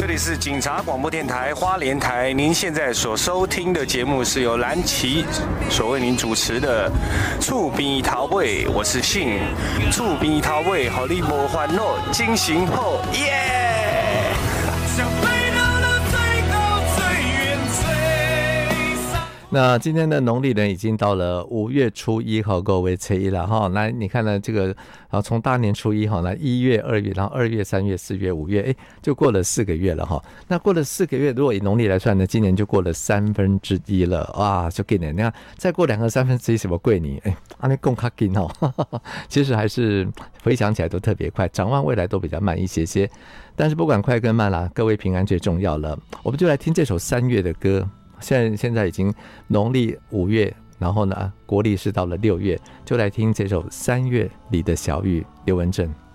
里是警察广播电台花莲台，您现在所收听的节目是由蓝旗所为您主持的厝边头尾，我是信厝边头尾，让你无烦恼，精神好，耶！ 那今天的农历呢，已经到了5月初1号，各位初一了哈。来，你看呢，这个从大年初一哈，来1月、2月，然后2月、3月、4月、5月，就过了4个月了哈。那过了4个月，如果以农历来算呢，今年就过了1/3了，哇，就给你看，再过2个1/3什么过年？那更卡紧哦。其实还是回想起来都特别快，展望未来都比较慢一些些。但是不管快跟慢啦，各位平安最重要了。我们就来听这首3月的歌。现在已经农历5月，然后呢，国历是到了6月，就来听这首3月里的小雨，刘文正。